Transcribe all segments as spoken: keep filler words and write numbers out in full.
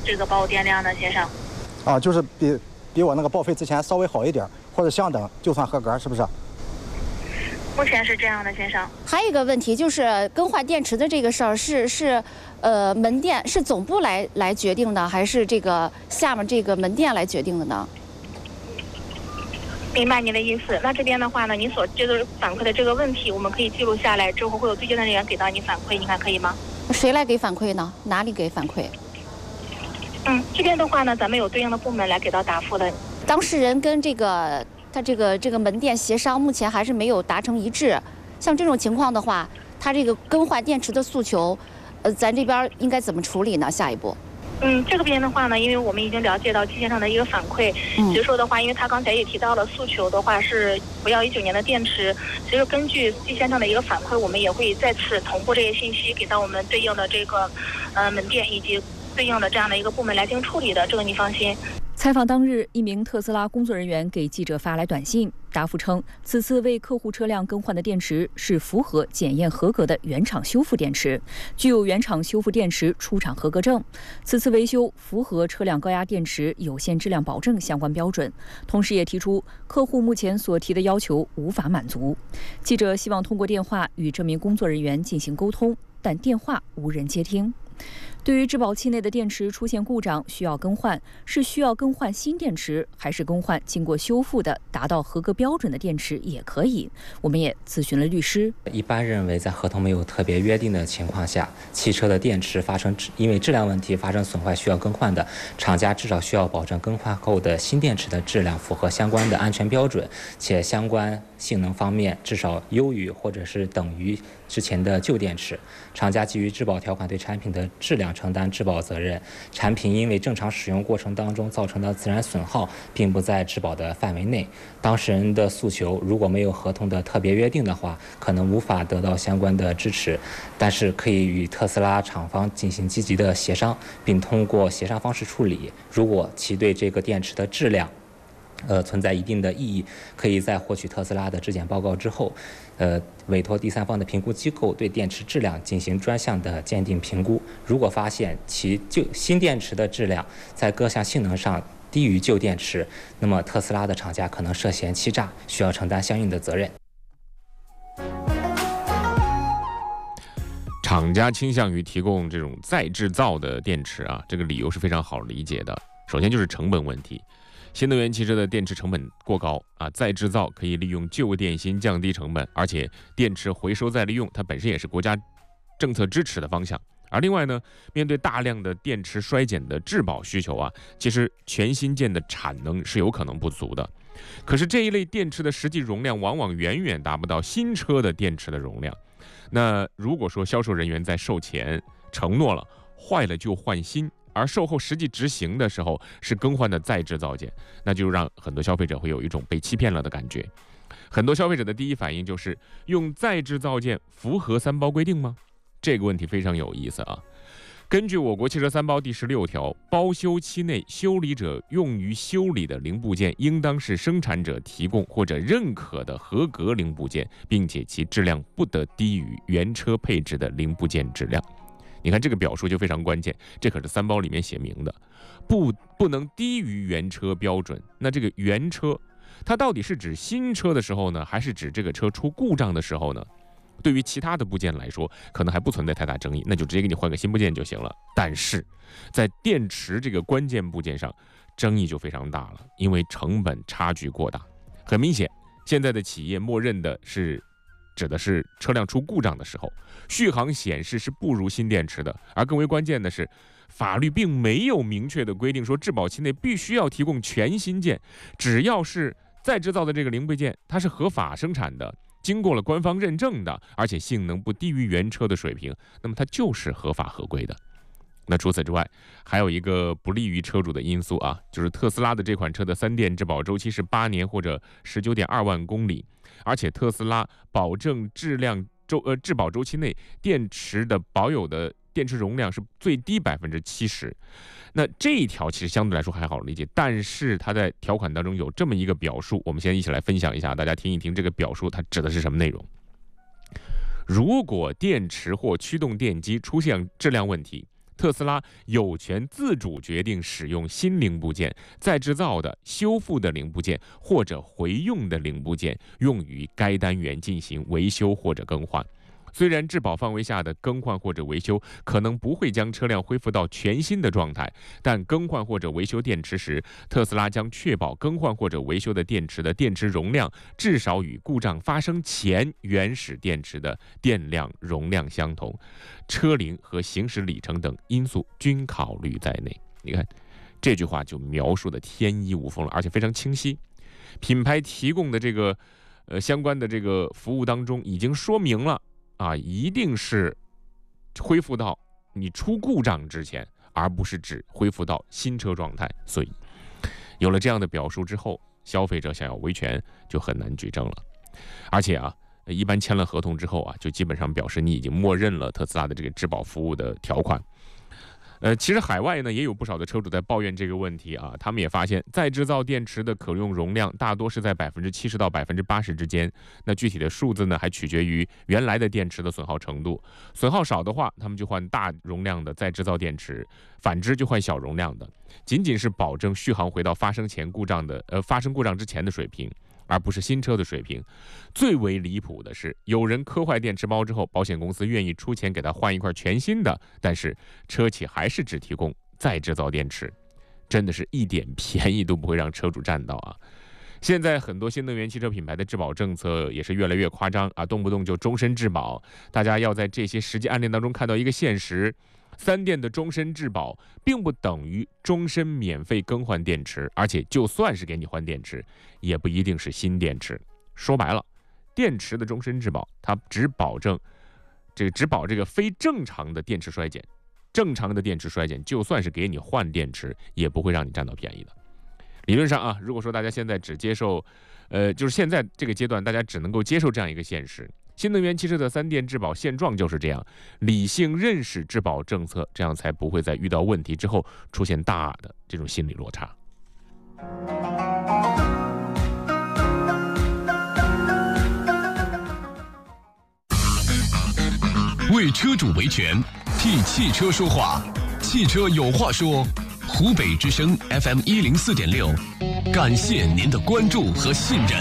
这个保有电量的协商。 啊，就是比比我那个报废之前稍微好一点，或者相等就算合格，是不是？ 目前是这样的，先生。 还有一个问题就是更换电池的这个事儿，是是，呃，门店是总部来来决定的，还是这个下面这个门店来决定的呢？ 明白您的意思。那这边的话呢，您所这个反馈的这个问题，我们可以记录下来，之后会有对接的人员给到您反馈，您看可以吗？ 谁来给反馈呢？哪里给反馈？ 嗯，这边的话呢，咱们有对应的部门来给到答复的。 当事人跟这个他这个这个门店协商，目前还是没有达成一致。像这种情况的话，他这个更换电池的诉求，呃，咱这边应该怎么处理呢？下一步？ 嗯，这个边的话呢，因为我们已经了解到基线上的一个反馈， 嗯， 所以说的话，因为他刚才也提到了诉求的话是不要一九年的电池，所以说根据基线上的一个反馈，我们也会再次同步这些信息给到我们对应的这个呃门店以及对应的这样的一个部门来进行处理的，这个你放心。 采访当日，一名特斯拉工作人员给记者发来短信，答复称，此次为客户车辆更换的电池是符合检验合格的原厂修复电池，具有原厂修复电池出厂合格证。此次维修符合车辆高压电池有限质量保证相关标准，同时也提出客户目前所提的要求无法满足。记者希望通过电话与这名工作人员进行沟通，但电话无人接听。对于质保期内的电池出现故障需要更换，是需要更换新电池，还是更换经过修复的达到合格标准的电池也可以。我们也咨询了律师。 一般认为，在合同没有特别约定的情况下，汽车的电池发生因为质量问题发生损坏需要更换的，厂家至少需要保证更换后的新电池的质量符合相关的安全标准，且相关性能方面至少优于或者是等于之前的旧电池。厂家基于质保条款对产品的质量承担质保责任，产品因为正常使用过程当中造成的自然损耗并不在质保的范围内。当事人的诉求如果没有合同的特别约定的话，可能无法得到相关的支持，但是可以与特斯拉厂方进行积极的协商，并通过协商方式处理。如果其对这个电池的质量呃，存在一定的异议，可以在获取特斯拉的质检报告之后，呃，委托第三方的评估机构对电池质量进行专项的鉴定评估。如果发现其旧新电池的质量在各项性能上低于旧电池，那么特斯拉的厂家可能涉嫌欺诈，需要承担相应的责任。 厂家倾向于提供这种再制造的电池啊，这个理由是非常好理解的。首先就是成本问题。新能源汽车的电池成本过高啊，再制造可以利用旧电芯降低成本，而且电池回收再利用，它本身也是国家政策支持的方向。而另外呢，面对大量的电池衰减的质保需求啊，其实全新件的产能是有可能不足的。可是这一类电池的实际容量往往远远达不到新车的电池的容量。那如果说销售人员在售前承诺了坏了就换新，而售后实际执行的时候是更换的再制造件，那就让很多消费者会有一种被欺骗了的感觉。很多消费者的第一反应就是用再制造件符合三包规定吗？这个问题非常有意思啊。根据我国汽车三包第十六条，包修期内修理者用于修理的零部件应当是生产者提供或者认可的合格零部件，并且其质量不得低于原车配置的零部件质量。你看这个表述就非常关键，这可是三包里面写明的，不不能低于原车标准。那这个原车，它到底是指新车的时候呢，还是指这个车出故障的时候呢？对于其他的部件来说，可能还不存在太大争议，那就直接给你换个新部件就行了。但是在电池这个关键部件上，争议就非常大了，因为成本差距过大。很明显，现在的企业默认的是指的是车辆出故障的时候，续航显示是不如新电池的。而更为关键的是，法律并没有明确的规定说质保期内必须要提供全新件，只要是再制造的这个零部件，它是合法生产的，经过了官方认证的，而且性能不低于原车的水平，那么它就是合法合规的。那除此之外，还有一个不利于车主的因素啊，就是特斯拉的这款车的三电质保周期是八年或者十九点二万公里，而且特斯拉保证质量周呃质保周期内电池的保有的电池容量是最低百分之七十。那这一条其实相对来说还好理解，但是它在条款当中有这么一个表述，我们先一起来分享一下，大家听一听这个表述它指的是什么内容。如果电池或驱动电机出现质量问题， 特斯拉有权自主决定使用新零部件、再制造的、修复的零部件或者回用的零部件，用于该单元进行维修或者更换。虽然质保范围下的更换或者维修可能不会将车辆恢复到全新的状态，但更换或者维修电池时，特斯拉将确保更换或者维修的电池的电池容量至少与故障发生前原始电池的电量容量相同，车龄和行驶里程等因素均考虑在内。你看这句话就描述的天衣无缝了，而且非常清晰。品牌提供的这个呃相关的这个服务当中已经说明了啊，一定是恢复到你出故障之前，而不是指恢复到新车状态。所以有了这样的表述之后，消费者想要维权就很难举证了。而且啊，一般签了合同之后啊，就基本上表示你已经默认了特斯拉的这个质保服务的条款。呃，其实海外呢也有不少的车主在抱怨这个问题啊，他们也发现再制造电池的可用容量大多是在百分之七十到百分之八十之间。那具体的数字呢，还取决于原来的电池的损耗程度。损耗少的话，他们就换大容量的再制造电池；反之就换小容量的，仅仅是保证续航回到发生前故障的呃发生故障之前的水平，而不是新车的水平。最为离谱的是，有人磕坏电池包之后，保险公司愿意出钱给他换一块全新的，但是车企还是只提供再制造电池，真的是一点便宜都不会让车主占到啊！现在很多新能源汽车品牌的质保政策也是越来越夸张啊，动不动就终身质保。大家要在这些实际案例当中看到一个现实：三电的终身质保并不等于终身免费更换电池，而且就算是给你换电池，也不一定是新电池。说白了，电池的终身质保，它只保证这个只保这个非正常的电池衰减，正常的电池衰减，就算是给你换电池，也不会让你占到便宜的。理论上啊，如果说大家现在只接受，呃，就是现在这个阶段，大家只能够接受这样一个现实。新能源汽车的三电质保现状就是这样，理性认识质保政策，这样才不会在遇到问题之后出现大的这种心理落差。 为车主维权，替汽车说话，汽车有话说。湖北之声 F M 一零四点六，感谢您的关注和信任。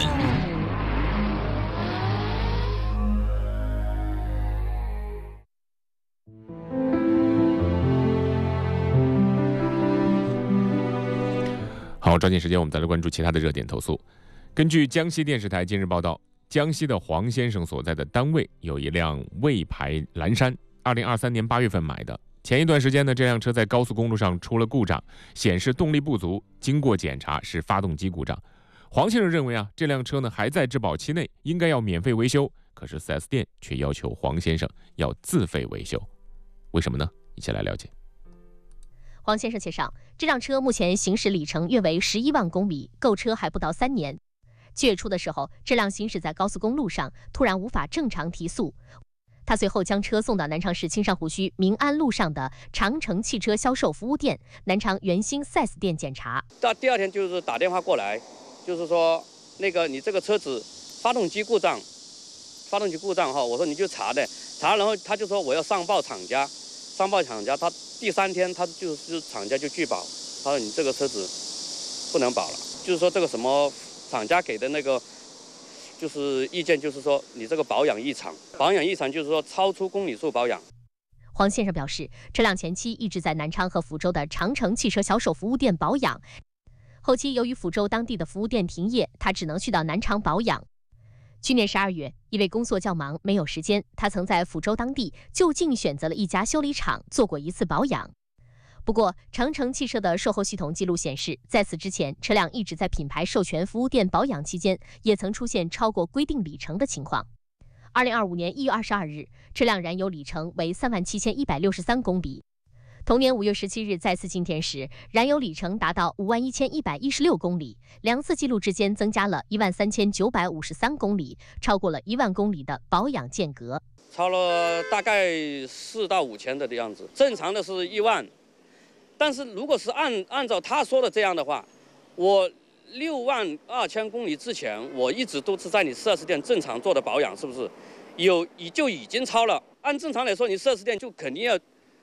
好，抓紧时间，我们再来关注其他的热点投诉。根据江西电视台近日报道，江西的黄先生所在的单位有一辆魏牌蓝山，二零二三年八月份买的。前一段时间呢，这辆车在高速公路上出了故障，显示动力不足，经过检查是发动机故障。黄先生认为啊，这辆车呢还在质保期内，应该要免费维修，可是 四 S 店却要求黄先生要自费维修，为什么呢？一起来了解。 黄先生介绍，这辆车目前行驶里程约为十一万公里，购车还不到三年。七月初的时候，这辆行驶在高速公路上，突然无法正常提速。他随后将车送到南昌市青山湖区民安路上的长城汽车销售服务店南昌元兴 四 S 店检查。 到第二天就是打电话过来，就是说那个你这个车子发动机故障，发动机故障哈，我说你就查的，查然后他就说我要上报厂家，上报厂家，他第三天他就是厂家就拒保，他说你这个车子不能保了，就是说这个什么厂家给的那个。就是意见，就是说你这个保养异常，保养异常就是说超出公里数保养。 黄先生表示，车辆前期一直在南昌和福州的长城汽车销售服务店保养，后期由于福州当地的服务店停业，他只能去到南昌保养。去年十二月，因为工作较忙没有时间，他曾在福州当地就近选择了一家修理厂做过一次保养。不过，长城汽车的售后系统记录显示，在此之前，车辆一直在品牌授权服务店保养期间，也曾出现超过规定里程的情况。二零二五年一月二十二日，车辆燃油里程为三万七千一百六十三公里。同年五月十七日再次进店时，燃油里程达到五万一千一百一十六公里，两次记录之间增加了一万三千九百五十三公里，超过了一万公里的保养间隔， 超了大概四到五千的样子，正常的是一万。但是如果是按按照他说的这样的话，我六万二千公里之前，我一直都是在你 四 S 店正常做的保养，是不是？有就已经超了。按正常来说，你 四 S 店就肯定要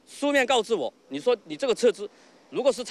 书面告知我，你说你这个车子如果是超